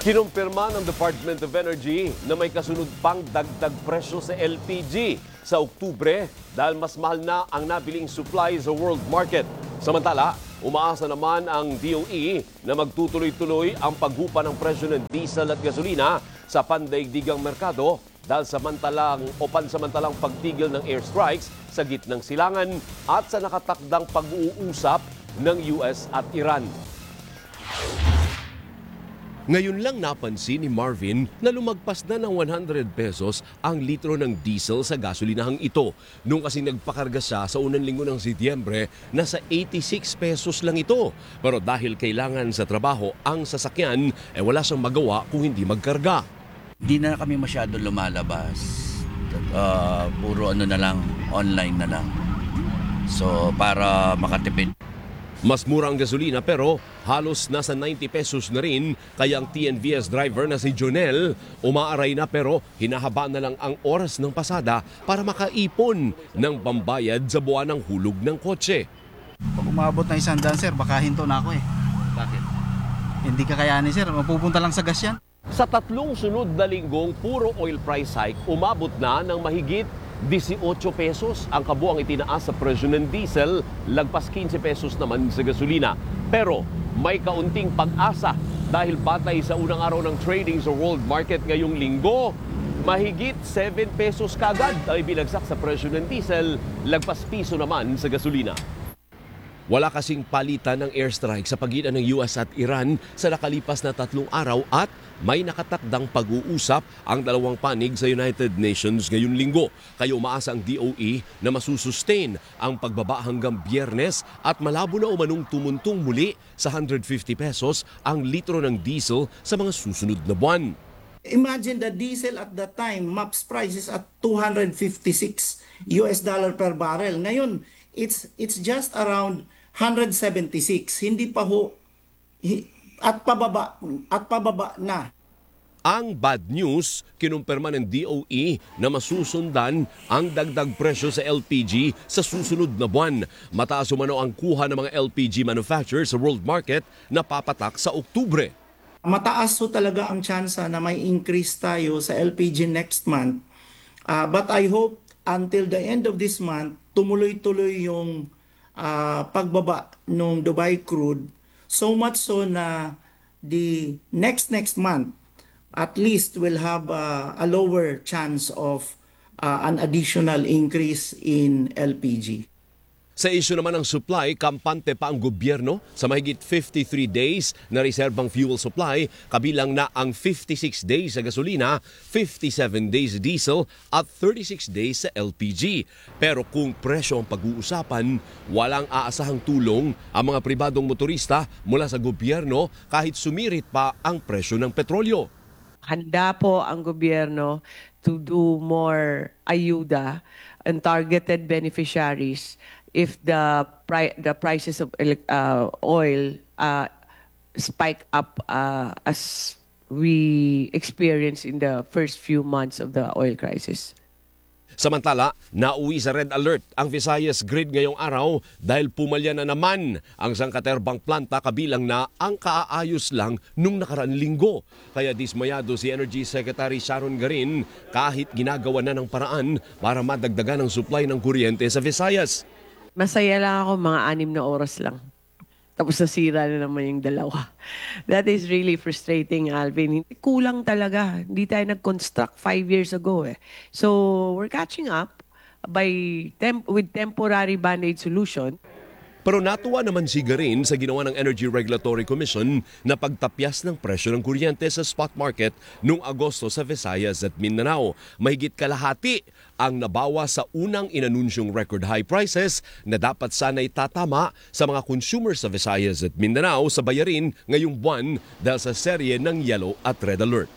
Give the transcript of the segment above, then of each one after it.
Kinumpirma ng Department of Energy na may kasunod pang dagdag presyo sa LPG sa Oktubre dahil mas mahal na ang nabiling supply sa world market. Samantala, umaasa naman ang DOE na magtutuloy-tuloy ang paghupa ng presyo ng diesel at gasolina sa pandaigdigang merkado dahil pansamantalang pagtigil ng airstrikes sa gitnang silangan at sa nakatakdang pag-uusap ng US at Iran. Ngayon lang napansin ni Marvin na lumagpas na ng 100 pesos ang litro ng diesel sa gasolinahang ito. Nung kasi nagpakarga siya sa unang linggo ng Setyembre, nasa 86 pesos lang ito. Pero dahil kailangan sa trabaho ang sasakyan, wala siyang magawa kung hindi magkarga. Hindi na kami masyado lumalabas. Puro na lang, online na lang. So para makatipid. Mas mura ang gasolina pero halos nasa 90 pesos na rin, kaya ang TNVS driver na si Jonel umaaray na pero hinahaba na lang ang oras ng pasada para makaipon ng pambayad sa buwan ng hulog ng kotse. Pag umabot na 100, sir, baka hinto na ako eh. Bakit? Hindi kakayanin, sir. Mapupunta lang sa gas yan. Sa 3 sunod na linggong puro oil price hike, umabot na ng mahigit 18 pesos ang kabuang itinaas sa presyo ng diesel, lagpas 15 pesos naman sa gasolina. Pero may kaunting pag-asa dahil batay sa unang araw ng trading sa world market ngayong linggo, mahigit 7 pesos kagad ay binagsak sa presyo ng diesel, lagpas piso naman sa gasolina. Wala kasing palitan ng airstrike sa pagitan ng US at Iran sa nakalipas na 3 araw at may nakatakdang pag-uusap ang dalawang panig sa United Nations ngayong linggo. Kaya umaasa ang DOE na masusustain ang pagbaba hanggang Biyernes at malabo na umanong tumuntong muli sa 150 pesos ang litro ng diesel sa mga susunod na buwan. Imagine the diesel at that time, MAPS price is at $256 per barrel. Ngayon, it's just around 176. Hindi pa ho at pababa na. Ang bad news, kinumpirma ng DOE na masusundan ang dagdag presyo sa LPG sa susunod na buwan. Mataas umano ang kuha ng mga LPG manufacturers sa world market na papatak sa Oktubre. Mataas ho talaga ang tsansa na may increase tayo sa LPG next month. But I hope until the end of this month, tumuloy-tuloy yung pagbaba ng Dubai crude. So much so na the next month, at least will have a lower chance of an additional increase in LPG. Sa isyu naman ng supply, kampante pa ang gobyerno sa mahigit 53 days na reserbang fuel supply, kabilang na ang 56 days sa gasolina, 57 days sa diesel at 36 days sa LPG. Pero kung presyo ang pag-uusapan, walang aasahang tulong ang mga pribadong motorista mula sa gobyerno kahit sumirit pa ang presyo ng petrolyo. Handa po ang gobyerno to do more ayuda and targeted beneficiaries if the prices of oil spike up as we experienced in the first few months of the oil crisis. Samantala, nauwi sa red alert ang Visayas grid ngayong araw dahil pumalya na naman ang sangkaterbang planta, kabilang na ang kaaayos lang nung nakaraang linggo. Kaya dismayado si Energy Secretary Sharon Garin kahit ginagawa na ng paraan para madagdagan ang supply ng kuryente sa Visayas. Masaya lang ako, mga 6 na oras lang. Tapos nasira na naman yung 2. That is really frustrating, Alvin. Kulang talaga. Hindi tayo nag-construct 5 years ago eh. So we're catching up with temporary band-aid solution. Pero natuwa naman si Garin sa ginawa ng Energy Regulatory Commission na pagtapyas ng presyo ng kuryente sa spot market noong Agosto sa Visayas at Mindanao. Mahigit kalahati ang nabawa sa unang inanunsyong record high prices na dapat sana'y tatama sa mga consumer sa Visayas at Mindanao sa bayarin ngayong buwan dahil sa serye ng yellow at red alert.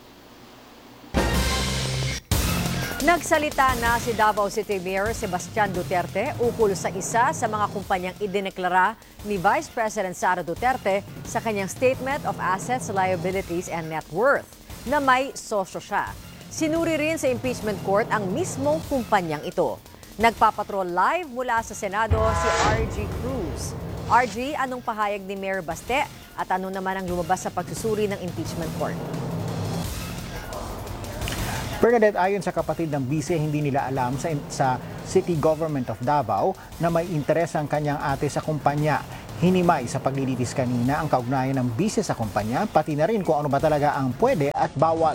Nagsalita na si Davao City Mayor Sebastian Duterte ukol sa isa sa mga kumpanyang idineklara ni Vice President Sara Duterte sa kanyang Statement of Assets, Liabilities and Net Worth na may sosyo siya. Sinuri rin sa impeachment court ang mismong kumpanyang ito. Nagpapatrol live mula sa Senado si RG Cruz. RG, anong pahayag ni Mayor Baste at ano naman ang lumabas sa pagsusuri ng impeachment court? Bernadette, ayon sa kapatid ng bise, hindi nila alam sa City Government of Davao na may interes ang kanyang ate sa kumpanya. Hinimay sa paglilitis kanina ang kaugnayan ng bise sa kumpanya, pati na rin kung ano ba talaga ang pwede at bawal.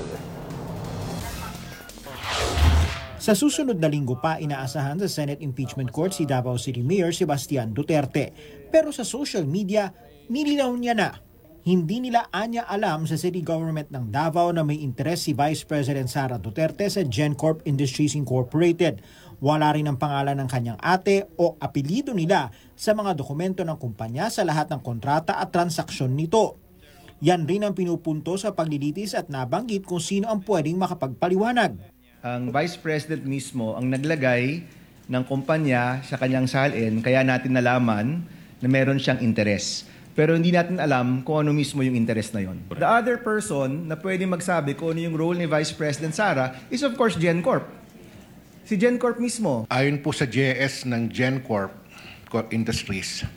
Sa susunod na linggo pa, inaasahan sa Senate Impeachment Court si Davao City Mayor Sebastian Duterte. Pero sa social media, nilinaw niya na hindi nila anya alam sa city government ng Davao na may interes si Vice President Sara Duterte sa GenCorp Industries Incorporated. Wala rin ang pangalan ng kanyang ate o apelyido nila sa mga dokumento ng kumpanya sa lahat ng kontrata at transaksyon nito. Yan rin ang pinupunto sa paglilitis at nabanggit kung sino ang pwedeng makapagpaliwanag. Ang Vice President mismo ang naglagay ng kumpanya sa kanyang salin, kaya natin nalaman na meron siyang interes. Pero hindi natin alam kung ano mismo yung interest na yon. The other person na pwede magsabi kung ano yung role ni Vice President Sara is of course GenCorp. Si GenCorp mismo. Ayon po sa JS ng GenCorp Industries,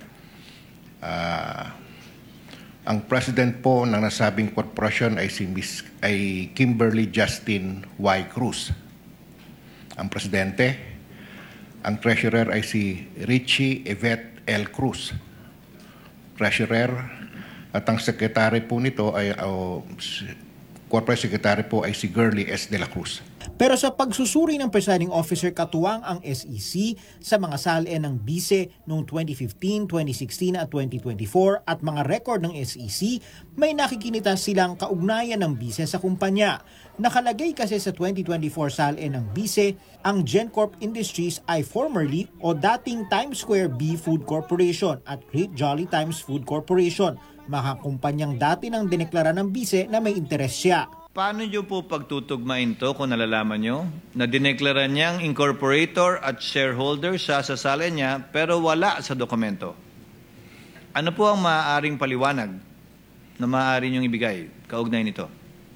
ang president po ng nasabing korporasyon ay Kimberly Justin Y. Cruz. Ang presidente, ang treasurer ay si Richie Yvette L. Cruz. Treasurer, at ang secretary po nito ay corporate secretary po ay si Girly S. de la Cruz. Pero sa pagsusuri ng presiding officer, katuwang ang SEC sa mga salin ng bise noong 2015, 2016 at 2024 at mga record ng SEC, may nakikinita silang kaugnayan ng bise sa kumpanya. Nakalagay kasi sa 2024 salin ng bise, ang GenCorp Industries ay formerly o dating Times Square B Food Corporation at Great Jolly Times Food Corporation, mga kumpanyang dati nang dineklara ng bise na may interes siya. Paano nyo po pagtutugmain to kung nalalaman nyo na dineklara niyang incorporator at shareholder siya sa salin niya pero wala sa dokumento? Ano po ang maaaring paliwanag na maaari niyong ibigay kaugnay nito?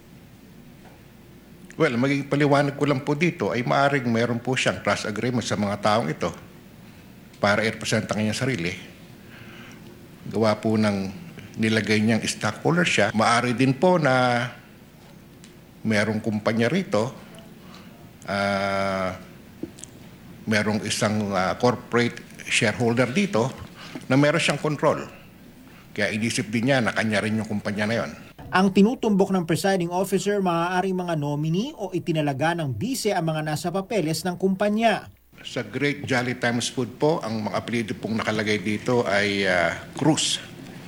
Well, magiging paliwanag ko lang po dito ay maaring mayroon po siyang trust agreement sa mga taong ito para i-represent ang kanyang sarili. Gawa po ng nilagay niyang stockholder siya. Maaari din po na merong kumpanya rito, merong isang corporate shareholder dito na meron siyang control. Kaya inisip din niya na kanya rin yung kumpanya na yon. Ang tinutumbok ng presiding officer, maaaring mga nominee o itinalaga ng bise ang mga nasa papeles ng kumpanya. Sa Great Jolly Times Food po, ang mga apelyido pong nakalagay dito ay Cruz.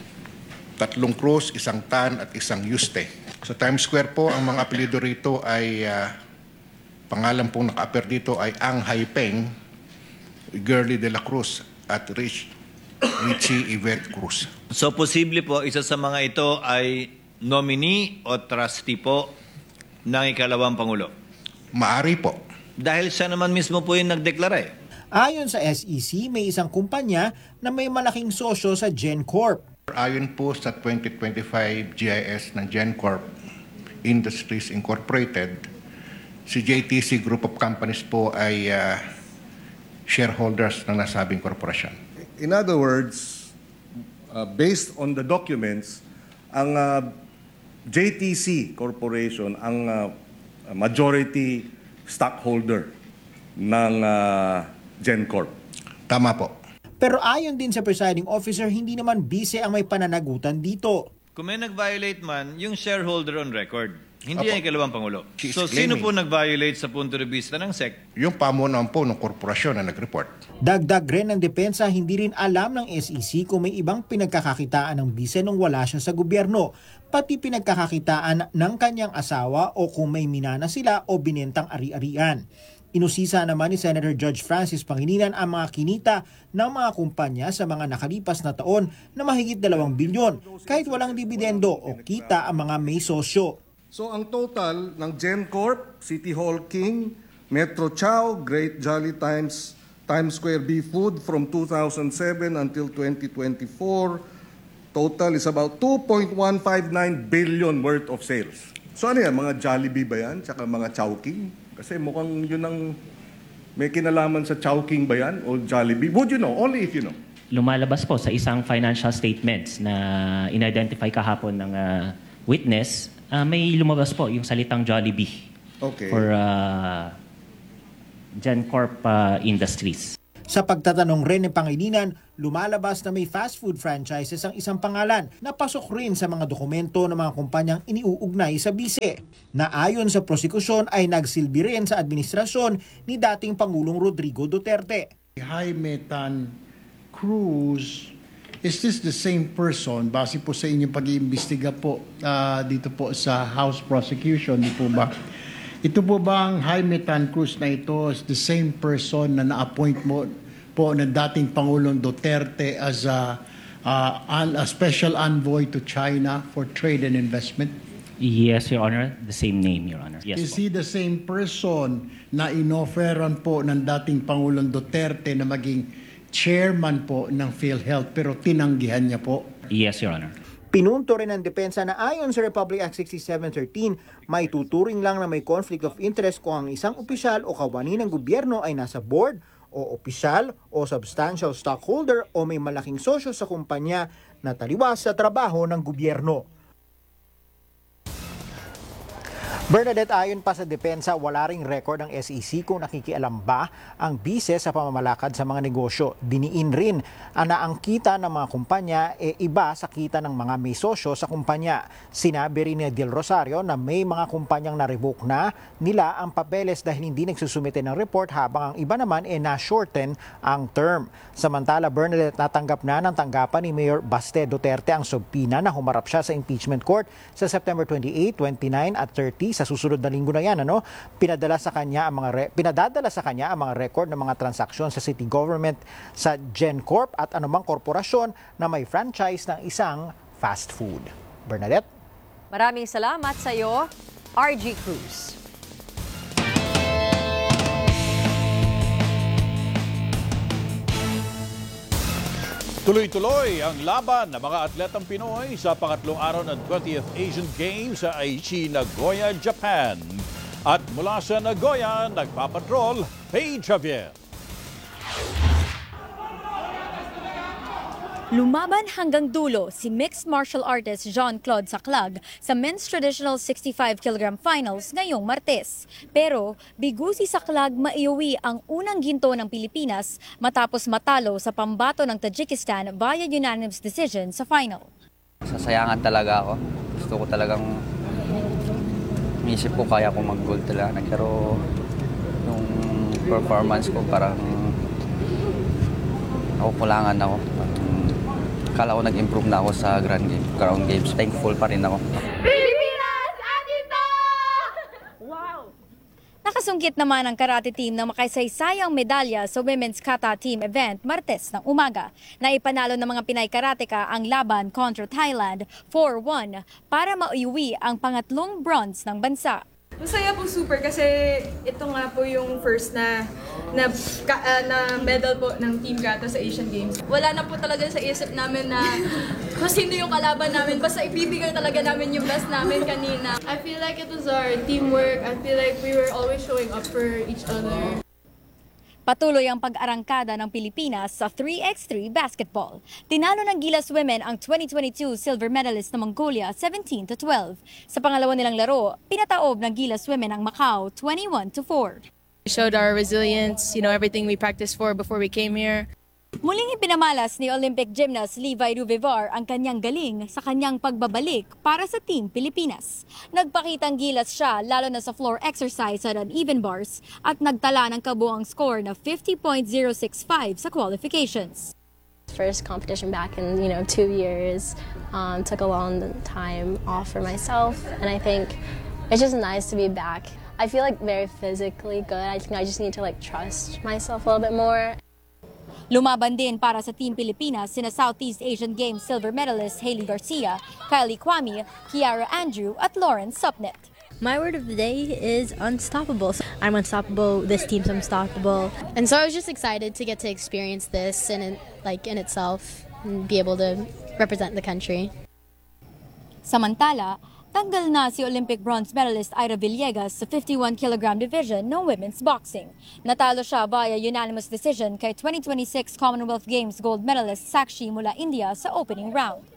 3 Cruz, 1 Tan at 1 Yuste. Sa Times Square po, ang mga apelyido rito ay pangalan pong naka-appear dito ay Ang Haipeng, Girly de la Cruz at Richie Yvette Cruz. So posible po isa sa mga ito ay nominee o trustee po ng ikalawang Pangulo? Maari po. Dahil siya naman mismo po yung nagdeklara eh. Ayon sa SEC, may isang kumpanya na may malaking sosyo sa GenCorp. Ayon po sa 2025 GIS ng GenCorp Industries Incorporated, si JTC Group of Companies po ay shareholders ng nasabing korporasyon. In other words, based on the documents, ang JTC Corporation ang majority stockholder ng GenCorp. Tama po. Pero ayon din sa presiding officer, hindi naman bise ang may pananagutan dito. Kung may nag-violate man, yung shareholder on record, hindi ang ikalawang Pangulo. She is So sino claiming. po nag-violate sa punto de vista ng SEC? Yung pamunuan po ng korporasyon na nag-report. Dagdag rin ng depensa, hindi rin alam ng SEC kung may ibang pinagkakakitaan ng bise nung wala siya sa gobyerno, pati pinagkakakitaan ng kanyang asawa o kung may minana sila o binentang ari-arian. Inusisa naman ni Senator Judge Francis Pangilinan ang mga kinita ng mga kumpanya sa mga nakalipas na taon na mahigit 2 bilyon kahit walang dividendo o kita ang mga may sosyo. So ang total ng GenCorp, City Hall King, Metro Chow, Great Jolly Times Square B Food from 2007 until 2024, total is about 2.159 billion worth of sales. So ano yan, mga Jollibee ba yan? Tsaka mga Chowking? Kasi mukhang yun ang may kinalaman sa Chowking ba yan o Jollibee? Would you know? Only if you know. Lumalabas po sa isang financial statements na in-identify kahapon ng witness, may lumabas po yung salitang Jollibee Okay. for GenCorp Industries. Sa pagtatanong rin ng Pangilinan, lumalabas na may fast food franchises ang isang pangalan na pasok rin sa mga dokumento ng mga kumpanyang iniuugnay sa bise, na ayon sa prosekusyon ay nagsilbi rin sa administrasyon ni dating Pangulong Rodrigo Duterte. Jaime Tan Cruz, is this the same person? Base po sa inyong pag-iimbestiga po dito po sa House Prosecution, di po ba? Ito po ba ang Jaime Tan Cruz na ito is the same person na na-appoint mo po ng dating Pangulong Duterte as a special envoy to China for trade and investment? Yes, Your Honor. The same name, Your Honor. Yes Is po. he the same person na inofferan po ng dating Pangulong Duterte na maging chairman po ng PhilHealth pero tinanggihan niya po? Yes, Your Honor. Pinunto rin ng depensa na ayon sa Republic Act 6713, may tuturing lang na may conflict of interest kung ang isang opisyal o kawani ng gobyerno ay nasa board o opisyal o substantial stockholder o may malaking sosyo sa kumpanya na taliwas sa trabaho ng gobyerno. Bernadette, ayon pa sa depensa, wala ring record ng SEC kung nakikialam ba ang bise sa pamamalakad sa mga negosyo. Diniin rin na ang kita ng mga kumpanya iba sa kita ng mga may sosyo sa kumpanya. Sinabi rin ni Del Rosario na may mga kumpanyang na-revoke na nila ang papeles dahil hindi nagsusumite ng report habang ang iba naman na-shorten ang term. Samantala, Bernadette, natanggap na ng tanggapan ni Mayor Baste Duterte ang subpina na humarap siya sa impeachment court sa September 28, 29 at 30 sa susunod na linggo na yan, pinadadala sa kanya ang mga record ng mga transaksyon sa city government, sa GenCorp at anumang korporasyon na may franchise ng isang fast food. Bernadette? Maraming salamat sa iyo, RG Cruz. Tuloy-tuloy ang laban ng mga atletang Pinoy sa pangatlong araw ng 20th Asian Games sa Aichi, Nagoya, Japan. At mula sa Nagoya, nagpapatrol, Paige Javier. Lumaban hanggang dulo si mixed martial artist Jean-Claude Saclag sa men's traditional 65 kg finals ngayong Martes. Pero bigo si Saclag maiuwi ang unang ginto ng Pilipinas matapos matalo sa pambato ng Tajikistan via unanimous decision sa final. Sasayangan talaga ako. Gusto ko talagang inisip ko kaya ko mag-gold talaga. Pero yung performance ko parang ako kulangan ako. Akala ko nag-improve na ako sa ground games. Thankful pa rin ako. Pilipinas! Andito! Wow! Nakasungkit naman ang karate team ng makasaysayang medalya sa women's kata team event Martes ng umaga. Naipanalo ng mga Pinay karateka ang laban kontra Thailand 4-1 para maiuwi ang pangatlong bronze ng bansa. Masaya po super kasi ito nga po yung first na medal po ng Team Kata sa Asian Games. Wala na po talaga sa isip namin na kung sino yung kalaban namin. Basta ibibigay talaga namin yung best namin kanina. I feel like it was our teamwork. I feel like we were always showing up for each other. Patuloy ang pag-arangkada ng Pilipinas sa 3x3 basketball. Tinalo ng Gilas Women ang 2022 silver medalist ng Mongolia 17-12. Sa pangalawa nilang laro, pinataob ng Gilas Women ang Macau 21-4. We showed our resilience, everything we practiced for before we came here. Muling ipinamalas ni Olympic gymnast Levi Ruvivar ang kanyang galing sa kanyang pagbabalik para sa Team Pilipinas. Nagpakitang gilas siya lalo na sa floor exercise at uneven bars at nagtala ng kabuang score na 50.065 sa qualifications. First competition back in 2 years, took a long time off for myself, and I think it's just nice to be back. I feel like very physically good. I think I just need to trust myself a little bit more. Lumaban din para sa Team Pilipinas sina Southeast Asian Games silver medalist Hailey Garcia, Kylie Kwame, Kiara Andrew at Lauren Supnet. My word of the day is unstoppable. I'm unstoppable, this team's unstoppable. And so I was just excited to get to experience this in itself and be able to represent the country. Samantala, tanggal na si Olympic bronze medalist Ira Villegas sa 51 kg division ng women's boxing. Natalo siya via unanimous decision kay 2026 Commonwealth Games gold medalist Sakshi mula India sa opening round.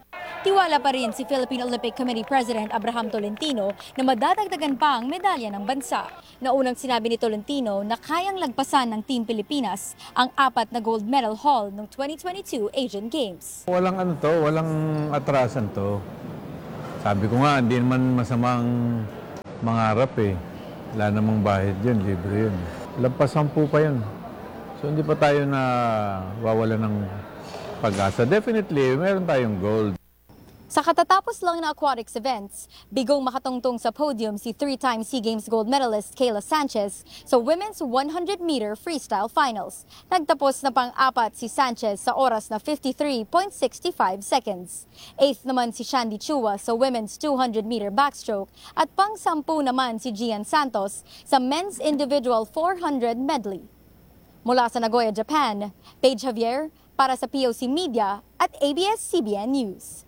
Tiwala pa rin si Philippine Olympic Committee President Abraham Tolentino na madadagdagan pa ang medalya ng bansa. Naunang sinabi ni Tolentino na kayang lagpasan ng Team Pilipinas ang 4 na gold medal haul ng 2022 Asian Games. Walang walang atrasan to. Sabi ko nga, hindi naman masamang mangarap eh. Wala namang bahid yun, libre yun. Lagpasan po pa yun. So hindi pa tayo na wawala ng pag-asa. Definitely, meron tayong gold. Sa katatapos lang na aquatics events, bigong makatungtong sa podium si 3-time SEA Games gold medalist Kayla Sanchez sa women's 100-meter freestyle finals. Nagtapos na pang-4 si Sanchez sa oras na 53.65 seconds. 8th naman si Shandy Chua sa women's 200-meter backstroke at pang-10 naman si Gian Santos sa men's individual 400 medley. Mula sa Nagoya, Japan, Paige Javier para sa POC Media at ABS-CBN News.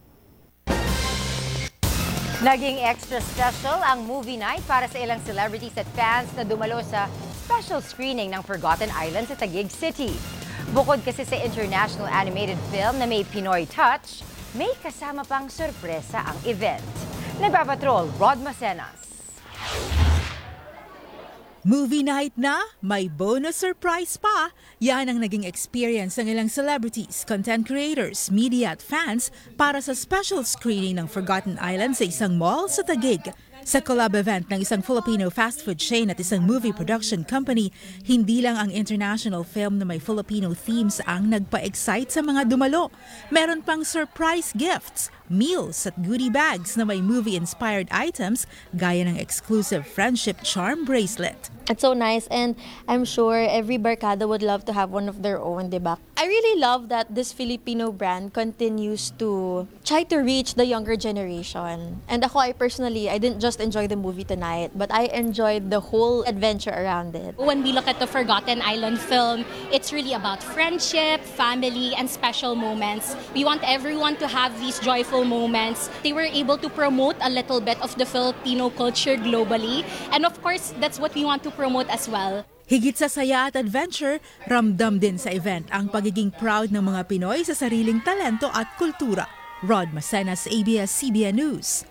Naging extra special ang movie night para sa ilang celebrities at fans na dumalo sa special screening ng Forgotten Island sa Taguig City. Bukod kasi sa international animated film na may Pinoy touch, may kasama pang sorpresa ang event. Nagpapatrol, Rod Macenas. Movie night na, may bonus surprise pa. Yan ang naging experience ng ilang celebrities, content creators, media at fans para sa special screening ng Forgotten Island sa isang mall sa Taguig. Sa collab event ng isang Filipino fast food chain at isang movie production company, hindi lang ang international film na may Filipino themes ang nagpa-excite sa mga dumalo. Meron pang surprise gifts, meals at goodie bags na may movie-inspired items gaya ng exclusive friendship charm bracelet. It's so nice, and I'm sure every barkada would love to have one of their own, diba? I really love that this Filipino brand continues to try to reach the younger generation. And I didn't just enjoy the movie tonight, but I enjoyed the whole adventure around it. When we look at the Forgotten Island film, it's really about friendship, family, and special moments. We want everyone to have these joyful moments. They were able to promote a little bit of the Filipino culture globally. And of course, that's what we want to promote as well. Higit sa saya at adventure, ramdam din sa event ang pagiging proud ng mga Pinoy sa sariling talento at kultura. Rod Macenas, ABS-CBN News.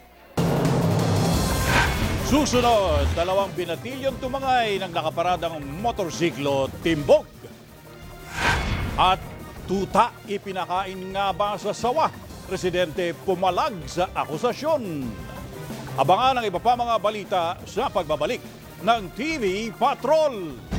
Susunod, 2 binatilyon tumangay ng nakaparadang motorsiklo timbog. At tuta ipinakain nga ba sa sawa? Presidente pumalag sa akusasyon. Abangan ang iba pa mga balita sa pagbabalik ng TV Patrol.